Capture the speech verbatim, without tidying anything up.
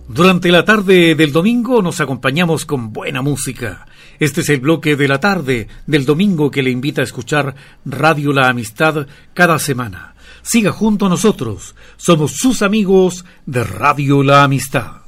Durante la tarde del domingo nos acompañamos con buena música. Este es el bloque de la tarde del domingo que le invita a escuchar Radio La Amistad cada semana. Siga junto a nosotros, somos sus amigos de Radio La Amistad.